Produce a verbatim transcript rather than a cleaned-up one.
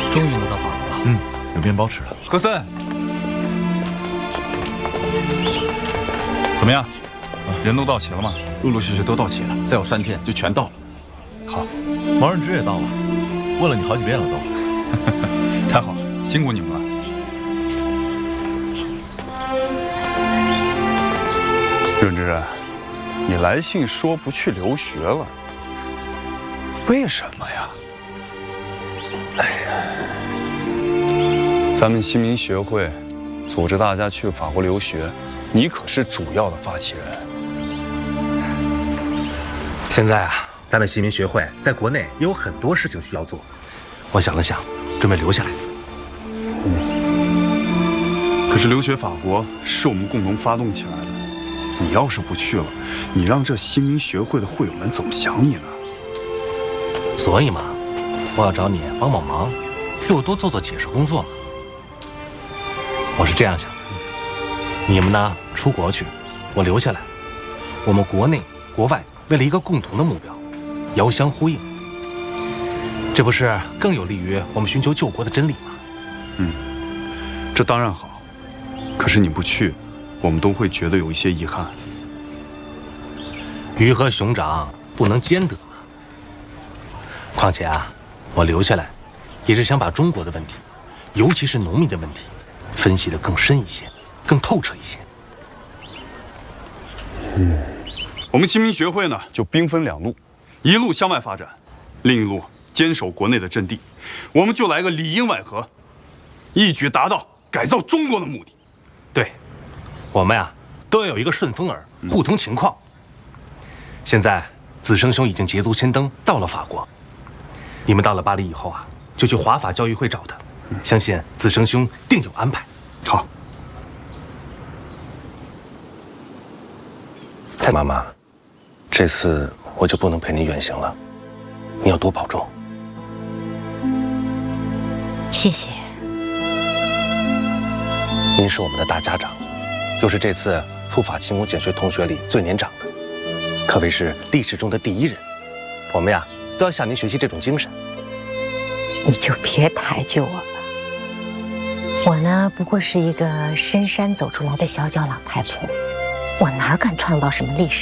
终于能到法国了。 嗯，有面包吃了。 何森，怎么样？人都到齐了吗？ 陆陆续续都到齐了，再有三天就全到了。 好， 毛任之也到了，问了你好几遍了都。 太好了，辛苦你们了。润之，你来信说不去留学了，为什么呀？哎呀，咱们新民学会组织大家去法国留学，你可是主要的发起人。 现在啊，咱们新民学会在国内也有很多事情需要做，我想了想，准备留下来。 可是留学法国是我们共同发动起来的，你要是不去了，你让这新民学会的会友们怎么想你呢？ 所以嘛，我要找你帮帮忙，给我多做做解释工作嘛。我是这样想的，你们呢出国去，我留下来，我们国内国外为了一个共同的目标，遥相呼应，这不是更有利于我们寻求救国的真理吗？ 嗯，这当然好。可是你不去，我们都会觉得有一些遗憾。 鱼和熊掌不能兼得嘛。况且啊，我留下来，也是想把中国的问题，尤其是农民的问题，分析得更深一些，更透彻一些。 嗯，我们新民学会呢，就兵分两路，一路向外发展，另一路坚守国内的阵地。我们就来个里应外合，一举达到改造中国的目的。 对，我们呀都要有一个顺风耳，互通情况。现在子生兄已经捷足先登到了法国，你们到了巴黎以后啊，就去华法教育会找他，相信子生兄定有安排。 好。 太妈妈，这次我就不能陪你远行了，你要多保重。 谢谢。 您是我们的大家长，又是这次赴法勤工俭学同学里最年长的，可谓是历史中的第一人。我们呀都要向您学习这种精神。 你就别抬举我了，我呢不过是一个深山走出来的小脚老太婆，我哪敢创造什么历史？